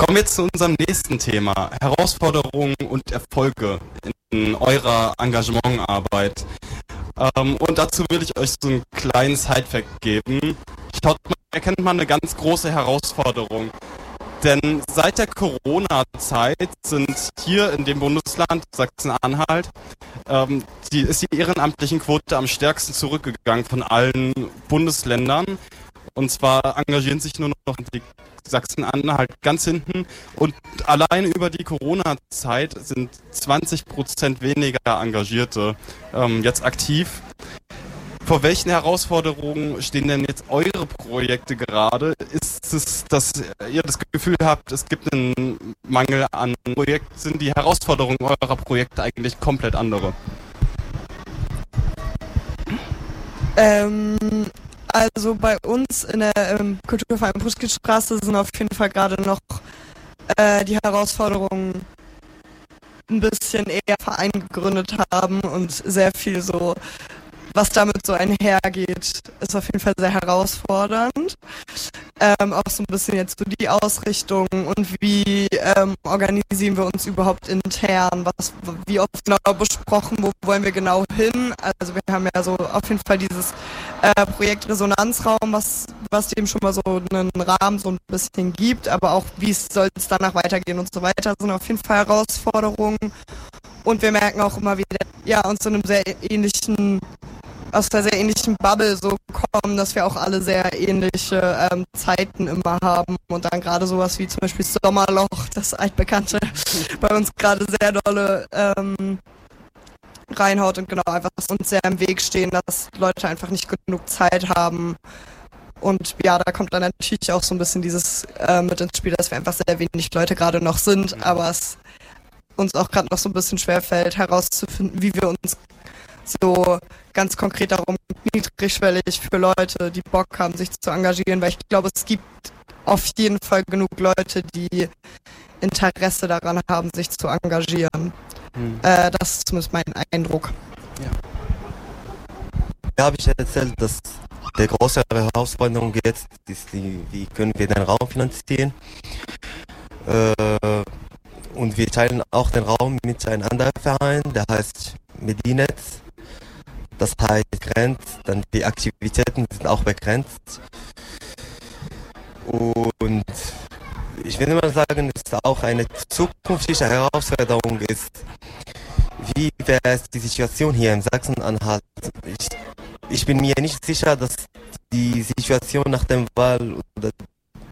Kommen wir zu unserem nächsten Thema. Herausforderungen und Erfolge in eurer Engagementarbeit. Und dazu will ich euch so einen kleinen Sidefact geben. Schaut mal, erkennt man eine ganz große Herausforderung. Denn seit der Corona-Zeit sind hier in dem Bundesland Sachsen-Anhalt ist die ehrenamtlichen Quote am stärksten zurückgegangen von allen Bundesländern. Und zwar engagieren sich nur noch die Sachsen-Anhalt ganz hinten. Und allein über die Corona-Zeit sind 20% weniger Engagierte jetzt aktiv. Vor welchen Herausforderungen stehen denn jetzt eure Projekte gerade? Ist es, dass ihr das Gefühl habt, es gibt einen Mangel an Projekten? Sind die Herausforderungen eurer Projekte eigentlich komplett andere? Also bei uns in der Kulturverein Puschkinstraße sind auf jeden Fall gerade noch die Herausforderungen ein bisschen eher Verein gegründet haben und sehr viel so, was damit so einhergeht, ist auf jeden Fall sehr herausfordernd. Auch so ein bisschen jetzt so die Ausrichtung und wie organisieren wir uns überhaupt intern, wie oft genau besprochen, wo wollen wir genau hin. Also wir haben ja so auf jeden Fall dieses Projekt Resonanzraum, was dem schon mal so einen Rahmen so ein bisschen gibt, aber auch wie soll es danach weitergehen und so weiter, sind auf jeden Fall Herausforderungen. Und wir merken auch immer wieder, ja, uns in einem aus einer sehr ähnlichen Bubble so kommen, dass wir auch alle sehr ähnliche Zeiten immer haben und dann gerade sowas wie zum Beispiel Sommerloch, das altbekannte, bei uns gerade sehr dolle reinhaut und genau einfach, dass uns sehr im Weg stehen, dass Leute einfach nicht genug Zeit haben. Und ja, da kommt dann natürlich auch so ein bisschen dieses mit ins Spiel, dass wir einfach sehr wenig Leute gerade noch sind, aber es uns auch gerade noch so ein bisschen schwerfällt, herauszufinden, wie wir uns so ganz konkret darum niedrigschwellig für Leute, die Bock haben, sich zu engagieren, weil ich glaube, es gibt auf jeden Fall genug Leute, die Interesse daran haben, sich zu engagieren. Das ist zumindest mein Eindruck. Ja. Da habe ich erzählt, dass die große Herausforderung jetzt ist, wie können wir den Raum finanzieren. Und wir teilen auch den Raum mit einem anderen Verein, der heißt Medinetz. Das heißt begrenzt, dann die Aktivitäten sind auch begrenzt. Und ich würde mal sagen, dass auch eine zukünftige Herausforderung ist, wie wäre die Situation hier in Sachsen-Anhalt. Ich bin mir nicht sicher, dass die Situation nach dem Wahl oder